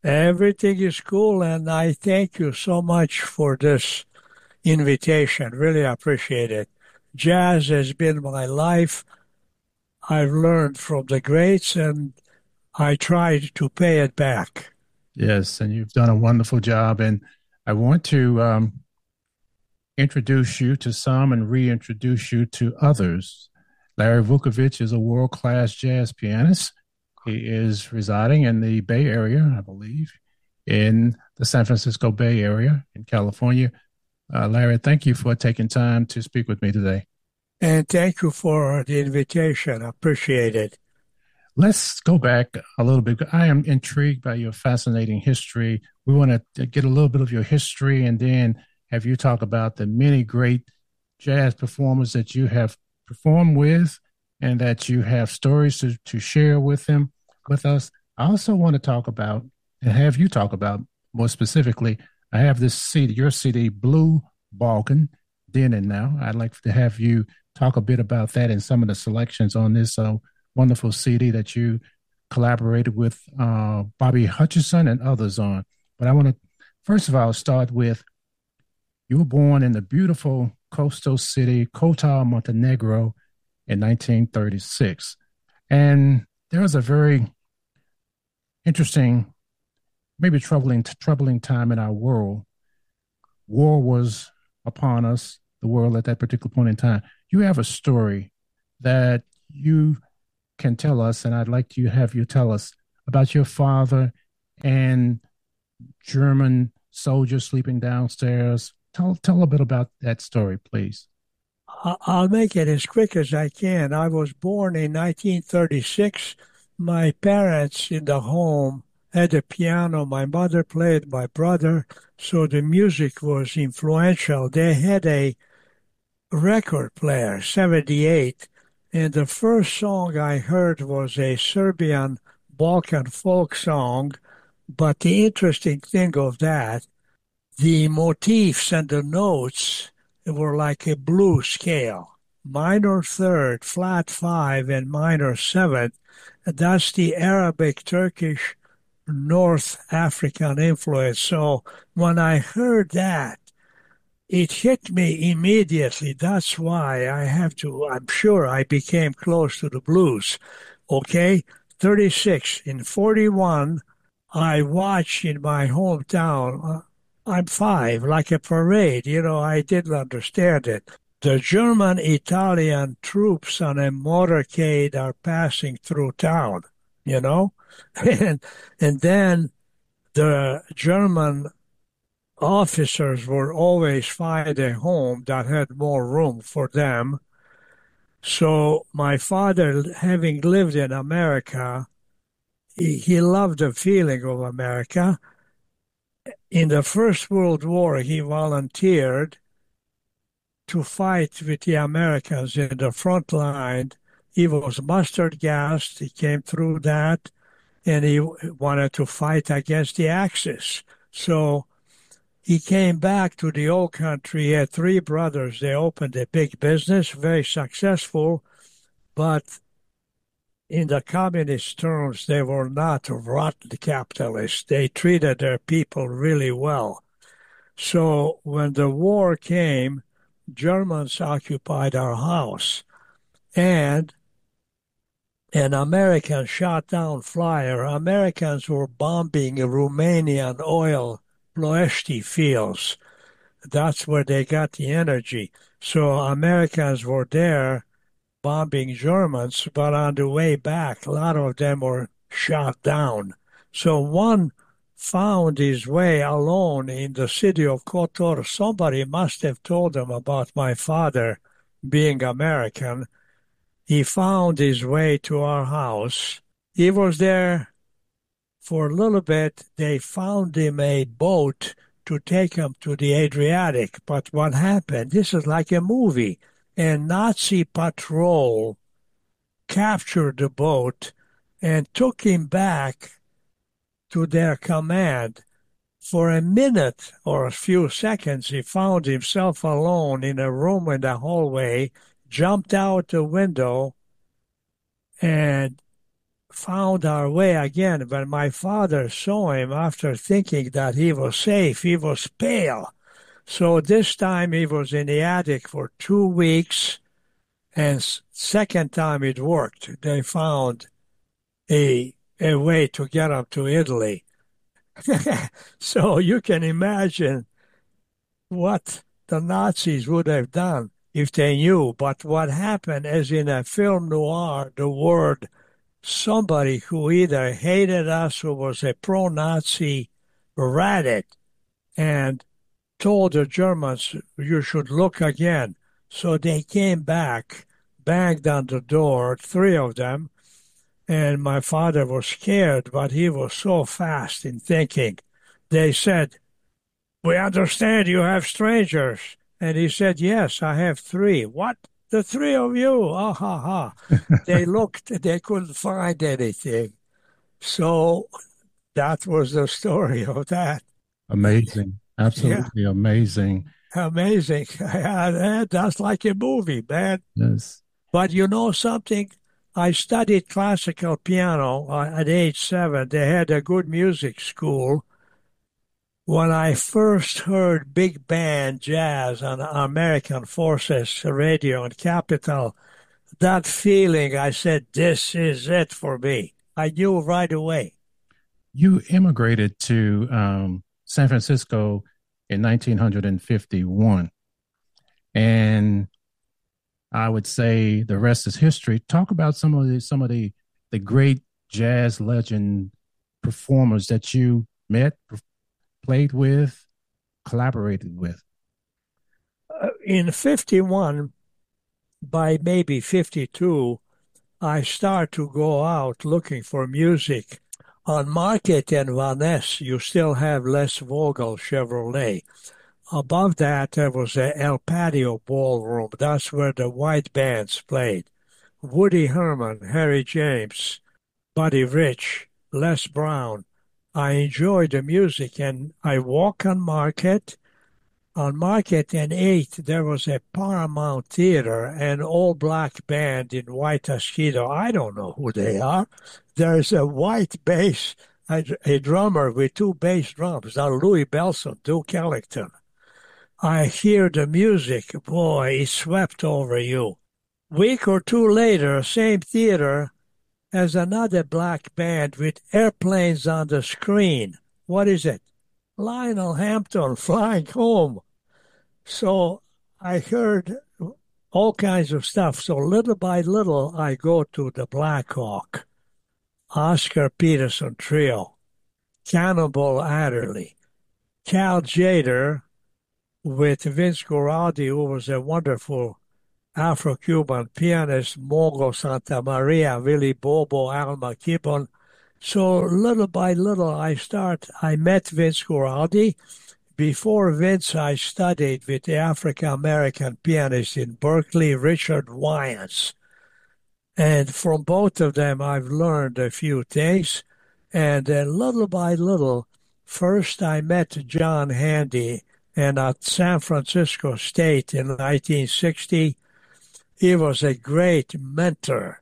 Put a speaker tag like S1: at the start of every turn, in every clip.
S1: Everything is cool, and I thank you so much for this invitation. Really appreciate it. Jazz has been my life. I've learned from the greats, and I tried to pay it back.
S2: Yes, and you've done a wonderful job. And I want to introduce you to some and reintroduce you to others. Larry Vukovich is a world class jazz pianist. He is residing in the Bay Area, I believe, in the San Francisco Bay Area in California. Larry, thank you for taking time to speak with me today.
S1: And thank you for the invitation. Appreciate it.
S2: Let's go back a little bit. I am intrigued by your fascinating history. We want to get a little bit of your history and then have you talk about the many great jazz performers that you have performed with and that you have stories to share with them with us. I also want to talk about and have you talk about more specifically. I have this CD, your CD, Blue Balkan, Then and Now. I'd like to have you talk a bit about that and some of the selections on this wonderful CD that you collaborated with Bobby Hutcherson and others on. But I want to, first of all, start with you were born in the beautiful coastal city, Kotar, Montenegro in 1936. And there was a very interesting, maybe troubling time in our world. War was upon us, the world at that particular point in time. You have a story that you can tell us, and I'd like to have you tell us about your father and German soldiers sleeping downstairs. Tell a bit about that story, please.
S1: I'll make it as quick as I can. I was born in 1936. My parents in the home had a piano. My mother played, my brother, so the music was influential. They had a record player, 78, and the first song I heard was a Serbian Balkan folk song. But the interesting thing of that, the motifs and the notes were like a blues scale. Minor third, flat five, and minor seventh. That's the Arabic, Turkish, North African influence. So when I heard that, it hit me immediately. That's why I'm sure I became close to the blues. Okay? 36. In 41, I watched in my hometown. I'm five, like a parade. I didn't understand it. The German Italian troops on a motorcade are passing through town, you know? And, and then the German officers would always find a home that had more room for them. So my father, having lived in America, he loved the feeling of America. In the First World War, he volunteered to fight with the Americans in the front line. He was mustard gassed. He came through that, and he wanted to fight against the Axis. So he came back to the old country. He had three brothers. They opened a big business, very successful, but in the communist terms, they were not rotten capitalists. They treated their people really well. So when the war came, Germans occupied our house, and an American shot down flyer. Americans were bombing Romanian oil Ploiești fields. That's where they got the energy. So Americans were there bombing Germans, but on the way back, a lot of them were shot down. So one found his way alone in the city of Kotor. Somebody must have told him about my father being American. He found his way to our house. He was there for a little bit. They found him a boat to take him to the Adriatic. But what happened? This is like a movie. A Nazi patrol captured the boat and took him back to their command. For a minute or a few seconds, he found himself alone in a room in the hallway, jumped out the window, and found our way again. When my father saw him after thinking that he was safe, he was pale. So this time he was in the attic for 2 weeks, and second time it worked. They found a way to get him to Italy. So you can imagine what the Nazis would have done if they knew. But what happened, as in a film noir, the word somebody who either hated us or was a pro-Nazi read it and told the Germans, you should look again. So they came back, banged on the door, three of them, and my father was scared, but he was so fast in thinking. They said, we understand you have strangers. And he said, yes, I have three. What? The three of you? Ah, ha, ha. They looked, they couldn't find anything. So that was the story of that.
S2: Amazing.
S1: Yeah,
S2: Absolutely amazing.
S1: amazing. That's like a movie, man.
S2: Yes.
S1: But you know something? I studied classical piano at age 7. They had a good music school. When I first heard big band jazz on American Forces Radio and Capitol, that feeling, I said, this is it for me. I knew right away.
S2: You immigrated to San Francisco in 1951. And I would say the rest is history. Talk about some of the great jazz legend performers that you met, played with, collaborated with.
S1: In 51, by maybe 52, I start to go out looking for music. On Market and Van Ness, you still have Les Vogel Chevrolet. Above that, there was a El Patio Ballroom. That's where the white bands played. Woody Herman, Harry James, Buddy Rich, Les Brown. I enjoyed the music, and I walk on Market. On Market and 8th, there was a Paramount Theater, an all-black band in white tuxedo. I don't know who they are. There's a white bass, a drummer with two bass drums, Louis Belson, Duke Ellington. I hear the music, boy, it swept over you. Week or two later, same theater has another black band with airplanes on the screen. What is it? Lionel Hampton, Flying Home. So I heard all kinds of stuff. So little by little, I go to the Black Hawk, Oscar Peterson Trio, Cannonball Adderley, Cal Tjader with Vince Guaraldi, who was a wonderful Afro-Cuban pianist, Mongo Santa Maria, Willie Bobo, Alma Gibbon. So little by little, I met Vince Guaraldi. Before Vince, I studied with the African-American pianist in Berkeley, Richard Wyans. And from both of them, I've learned a few things. And little by little, first I met John Handy, and at San Francisco State in 1960, he was a great mentor.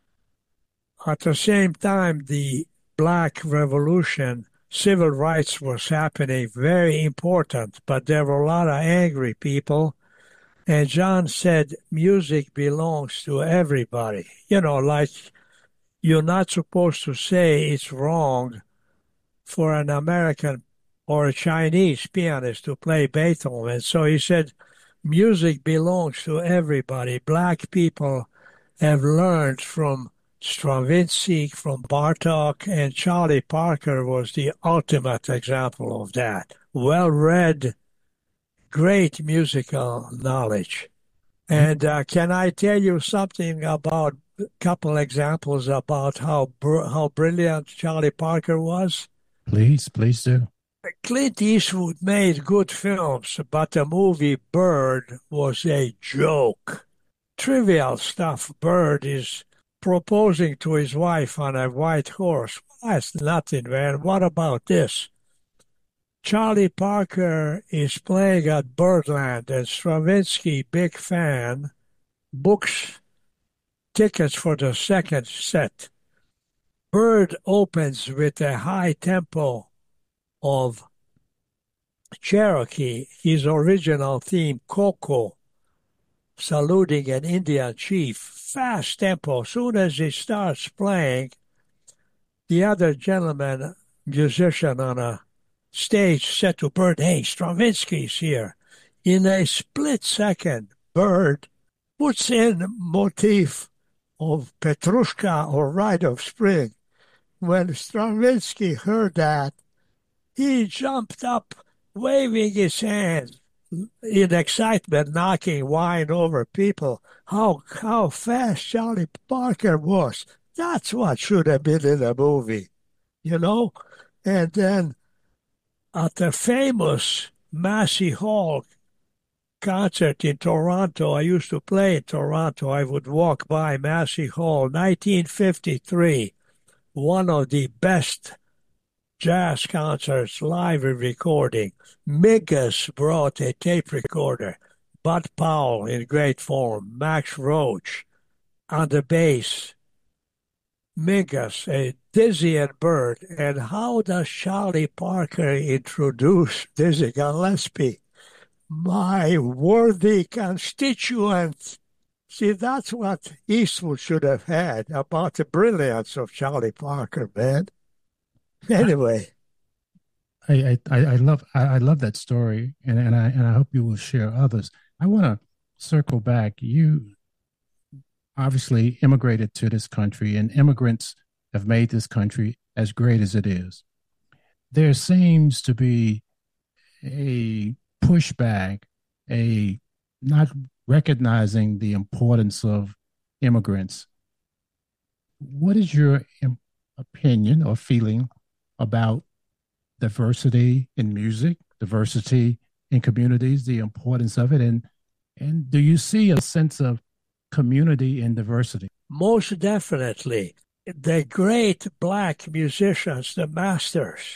S1: At the same time, the Black Revolution, civil rights was happening, very important, but there were a lot of angry people. And John said, music belongs to everybody. You know, like you're not supposed to say it's wrong for an American or a Chinese pianist to play Beethoven. So he said, music belongs to everybody. Black people have learned from Stravinsky, from Bartok, and Charlie Parker was the ultimate example of that. Well-read, great musical knowledge. And can I tell you something about a couple examples about how brilliant Charlie Parker was?
S2: Please, please do.
S1: Clint Eastwood made good films, but the movie Bird was a joke. Trivial stuff. Bird is proposing to his wife on a white horse. That's nothing, man. What about this? Charlie Parker is playing at Birdland, and Stravinsky, big fan, books tickets for the second set. Bird opens with a high tempo of Cherokee, his original theme, Coco, saluting an Indian chief. Fast tempo. Soon as he starts playing, the other gentleman, musician on a stage, said to Bird, "Hey, Stravinsky's here." In a split second, Bird puts in motif of Petrushka or Rite of Spring. When Stravinsky heard that, he jumped up, waving his hands in excitement, knocking wine over people. How fast Charlie Parker was. That's what should have been in a movie, you know? And then at the famous Massey Hall concert in Toronto, I used to play in Toronto. I would walk by Massey Hall, 1953, one of the best jazz concerts, live recording. Mingus brought a tape recorder. Bud Powell in great form. Max Roach on the bass. Mingus, a Dizzy and Bird. And how does Charlie Parker introduce Dizzy Gillespie? My worthy constituents. See, that's what Eastwood should have had about the brilliance of Charlie Parker, man. Anyway.
S2: I love that story, and I hope you will share others. I want to circle back. You obviously immigrated to this country, and immigrants have made this country as great as it is. There seems to be a pushback, a not recognizing the importance of immigrants. What is your opinion or feeling about diversity in music, diversity in communities, the importance of it, and do you see a sense of community in diversity?
S1: Most definitely. The great black musicians, the masters,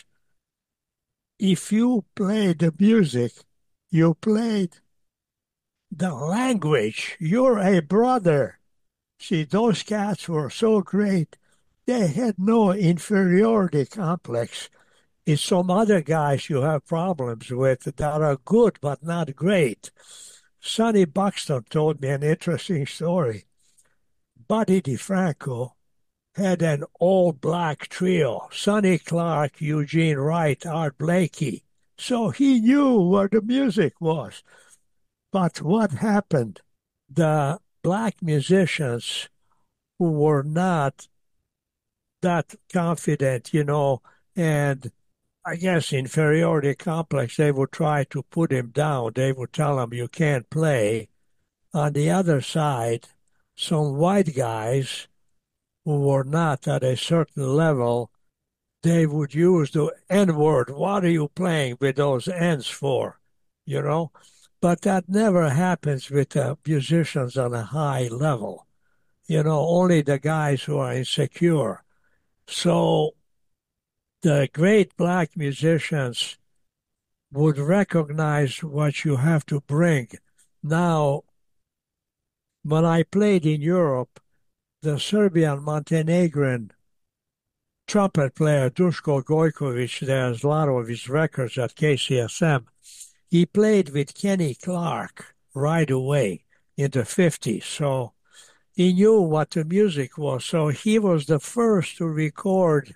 S1: if you played the music, you played the language. You're a brother. See, those cats were so great. They had no inferiority complex. It's some other guys you have problems with that are good but not great. Sonny Buxton told me an interesting story. Buddy DeFranco had an all-black trio, Sonny Clark, Eugene Wright, Art Blakey. So he knew where the music was. But what happened? The black musicians who were not that confident, and I guess inferiority complex, they would try to put him down. They would tell him, you can't play. On the other side, some white guys who were not at a certain level, they would use the N-word. What are you playing with those N's for? But that never happens with musicians on a high level. Only the guys who are insecure. So the great black musicians would recognize what you have to bring. Now, when I played in Europe, the Serbian-Montenegrin trumpet player Duško Gojković, there's a lot of his records at KCSM, he played with Kenny Clark right away in the 50s. So he knew what the music was. So he was the first to record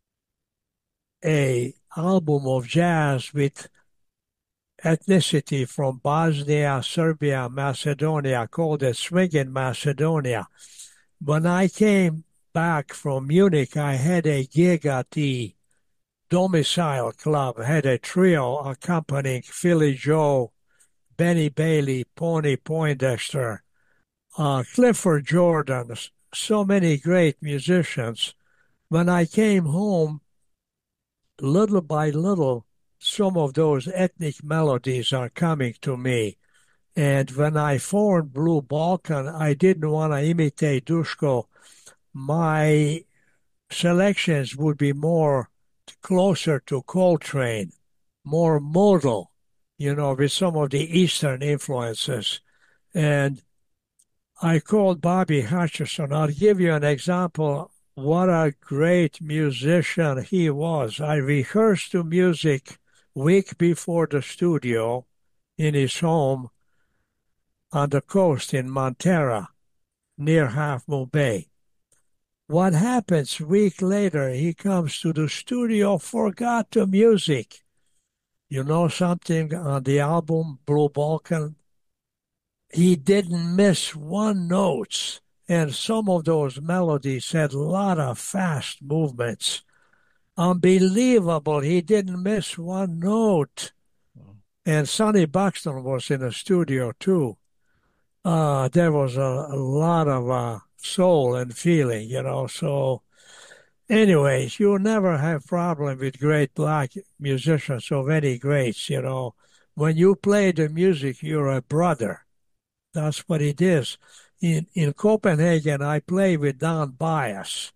S1: an album of jazz with ethnicity from Bosnia, Serbia, Macedonia, called it Swingin' Macedonia. When I came back from Munich, I had a gig at the Domicile Club, had a trio accompanying Philly Joe, Benny Bailey, Pony Poindexter, Clifford Jordan, so many great musicians. When I came home, little by little, some of those ethnic melodies are coming to me. And when I formed Blue Balkan, I didn't want to imitate Duško. My selections would be more closer to Coltrane, more modal, with some of the Eastern influences. And I called Bobby Hutcherson. I'll give you an example what a great musician he was. I rehearsed the music week before the studio in his home on the coast in Montera, near Half Moon Bay. What happens week later, he comes to the studio, forgot the music. You know something on the album Blue Balkan? He didn't miss one note, and some of those melodies had a lot of fast movements. Unbelievable. He didn't miss one note. And Sonny Buxton was in the studio too. There was a lot of soul and feeling, you know. So, anyways, you never have problem with great black musicians of any greats, you know. When you play the music, you're a brother. That's what it is. In Copenhagen, I play with Don Byas.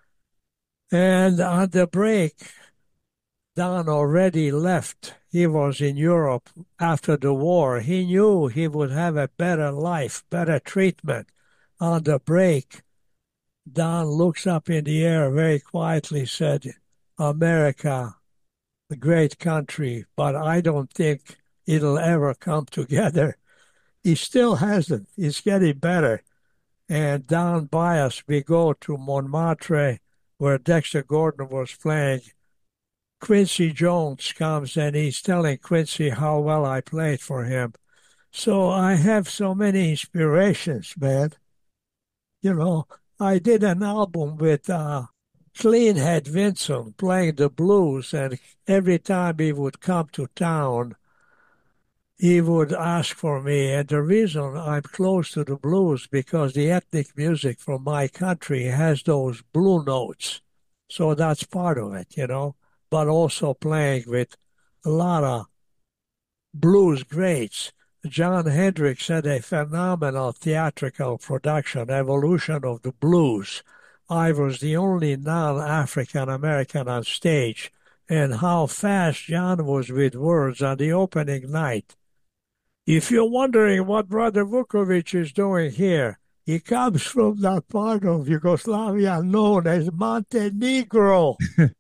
S1: And on the break, Don already left. He was in Europe after the war. He knew he would have a better life, better treatment. On the break, Don looks up in the air very quietly, said, America, a great country, but I don't think it'll ever come together. He still hasn't. He's getting better. And Don Byas, we go to Montmartre, where Dexter Gordon was playing. Quincy Jones comes and he's telling Quincy how well I played for him. So I have so many inspirations, man. You know, I did an album with Cleanhead Vincent playing the blues, and every time he would come to town, he would ask for me. And the reason I'm close to the blues because the ethnic music from my country has those blue notes. So that's part of it, you know, but also playing with a lot of blues greats. Jon Hendricks had a phenomenal theatrical production, Evolution of the Blues. I was the only non-African American on stage, and how fast John was with words on the opening night. If you're wondering what Brother Vukovic is doing here, he comes from that part of Yugoslavia known as Montenegro.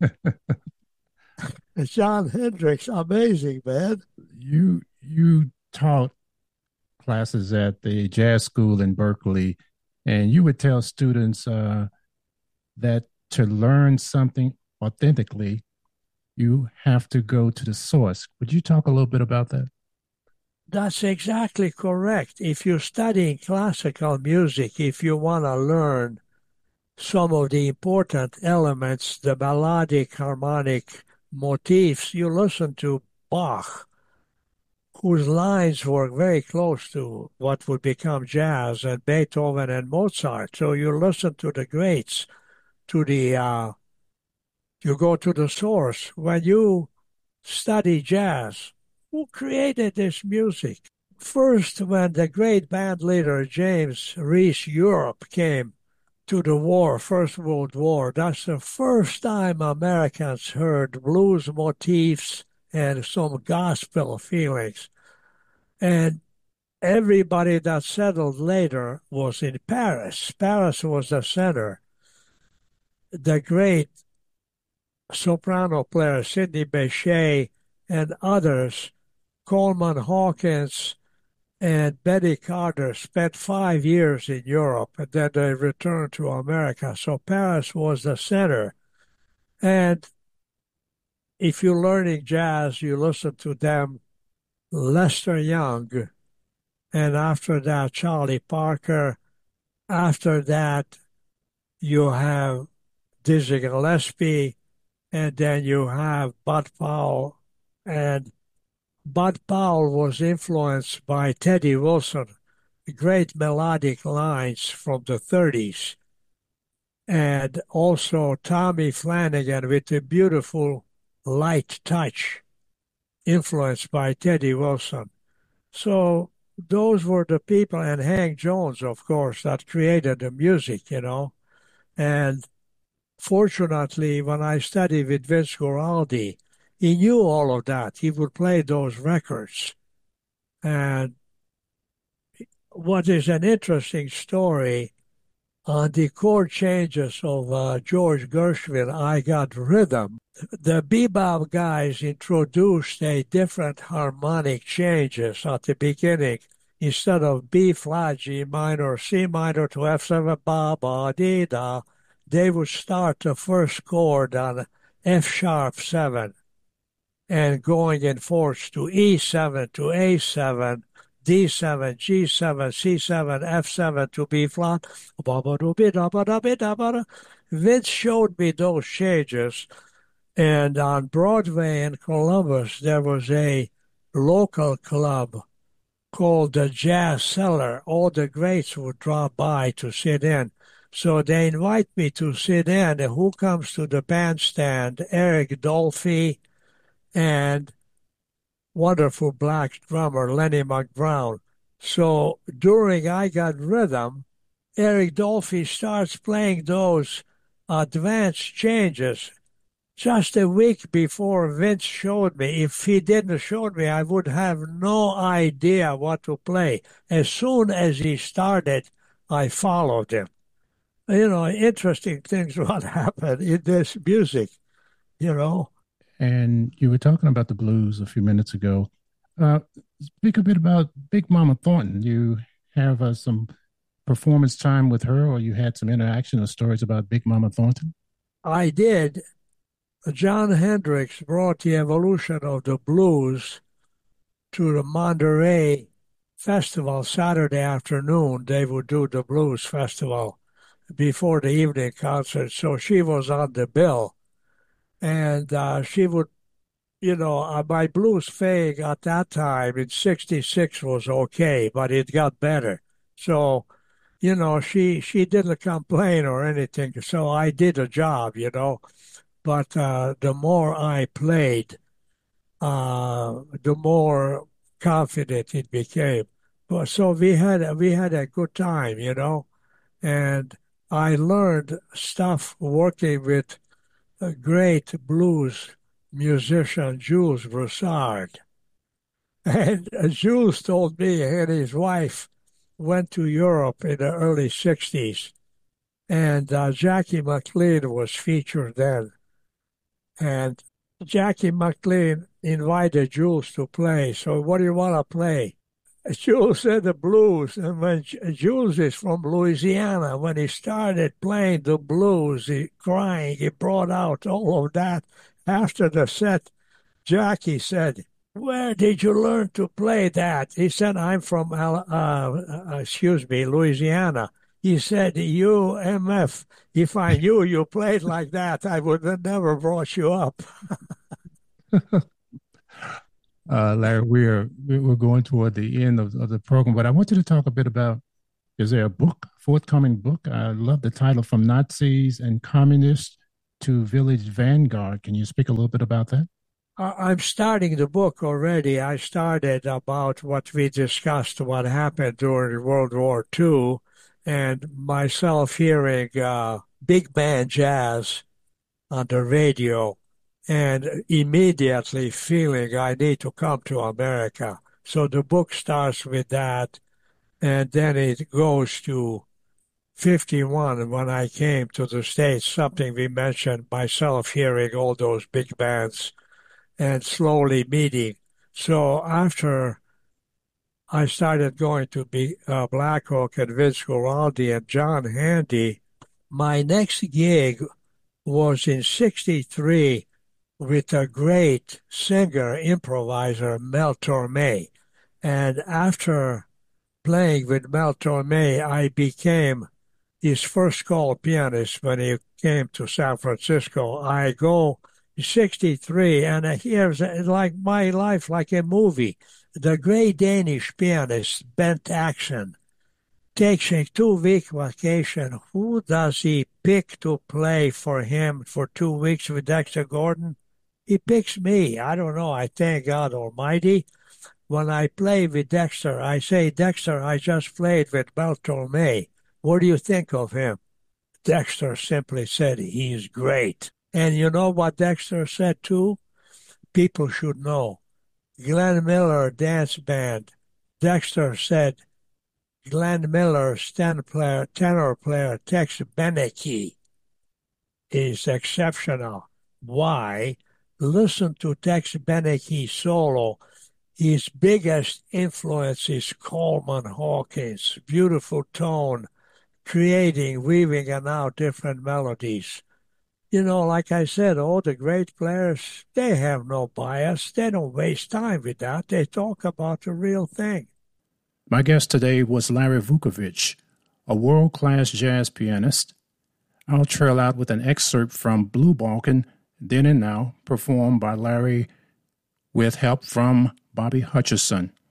S1: Jon Hendricks, amazing, man.
S2: You taught classes at the jazz school in Berkeley, and you would tell students that to learn something authentically, you have to go to the source. Would you talk a little bit about that?
S1: That's exactly correct. If you're studying classical music, if you want to learn some of the important elements, the melodic, harmonic motifs, you listen to Bach, whose lines were very close to what would become jazz, and Beethoven and Mozart. So you listen to the greats, you go to the source. When you study jazz, who created this music? First, when the great band leader James Reese Europe came to the war, First World War, that's the first time Americans heard blues motifs and some gospel feelings. And everybody that settled later was in Paris. Paris was the center. The great soprano player Sidney Bechet and others, Coleman Hawkins and Betty Carter, spent 5 years in Europe, and then they returned to America. So Paris was the center. And if you're learning jazz, you listen to them, Lester Young, and after that, Charlie Parker. After that, you have Dizzy Gillespie, and then you have Bud Powell. And Bud Powell was influenced by Teddy Wilson, great melodic lines from the 30s, and also Tommy Flanagan with a beautiful light touch, influenced by Teddy Wilson. So those were the people, and Hank Jones, of course, that created the music, you know. And fortunately, when I studied with Vince Guaraldi, he knew all of that. He would play those records. And what is an interesting story, On the chord changes of George Gershwin, I got rhythm. The bebop guys introduced a different harmonic changes at the beginning. Instead of B flat, G minor, C minor to F7, ba, ba, dee, da, they would start the first chord on F sharp 7 and going in fourths to E7 to A7, D7, G7, C7, F7 to B flat. Vince showed me those changes, and on Broadway in Columbus, there was a local club called the Jazz Cellar. All the greats would drop by to sit in. So they invite me to sit in. And who comes to the bandstand? Eric Dolphy and wonderful black drummer Lenny McBrown. So during I Got Rhythm, Eric Dolphy starts playing those advanced changes just a week before Vince showed me. If he didn't show me, I would have no idea what to play. As soon as he started, I followed him. You know, interesting things what happen in this music, you know.
S2: And you were talking about the blues a few minutes ago. Uh, Speak a bit about Big Mama Thornton. You have some performance time with her, or you had some interaction or stories about Big Mama Thornton?
S1: I did. John Hendricks brought the evolution of the blues to the Monterey Festival Saturday afternoon. They would do the blues festival before the evening concert. So she was on the bill. And she would, you know, my blues fade at that time in 66 was okay, but it got better. So, you know, she didn't complain or anything. So I did a job, you know. But the more I played, the more confident it became. But so we had a good time, you know, and I learned stuff working with a great blues musician, Jules Broussard. And Jules told me and his wife went to Europe in the early 60s, and Jackie McLean was featured then. And Jackie McLean invited Jules to play. So what do you want to play? Jules said the blues. And when Jules is from Louisiana, when he started playing the blues, crying, he brought out all of that. After the set, Jackie said, "Where did you learn to play that?" He said, "I'm from, Louisiana." He said, "UMF, if I knew you played like that, I would have never brought you up."
S2: Larry, we're going toward the end of the program, but I want you to talk a bit about, is there a book, forthcoming book? I love the title, From Nazis and Communists to Village Vanguard. Can you speak a little bit about that?
S1: I'm starting the book already. I started about what we discussed, what happened during World War II, and myself hearing big band jazz on the radio and immediately feeling I need to come to America. So the book starts with that, and then it goes to 51 when I came to the States, something we mentioned, myself hearing all those big bands and slowly meeting. So after I started going to be Black Hawk and Vince Guaraldi and John Handy, my next gig was in 63 with a great singer, improviser, Mel Torme. And after playing with Mel Torme, I became his first call pianist when he came to San Francisco. I go 63, and here's like my life like a movie. The great Danish pianist, Bent Action, takes a 2-week vacation. Who does he pick to play for him for 2 weeks with Dexter Gordon? He picks me. I don't know. I thank God Almighty. When I play with Dexter, I say, "Dexter, I just played with Mel Torme. What do you think of him?" Dexter simply said, "He's great." And you know what Dexter said too? People should know. Glenn Miller Dance Band. Dexter said, Glenn Miller's tenor player Tex Beneke is exceptional. Why? Listen to Tex Beneke solo. His biggest influence is Coleman Hawkins. Beautiful tone, creating, weaving and out different melodies. You know, like I said, all the great players, they have no bias. They don't waste time with that. They talk about the real thing.
S2: My guest today was Larry Vuckovich, a world-class jazz pianist. I'll trail out with an excerpt from Blue Balkan, Then and Now, performed by Larry with help from Bobby Hutcherson.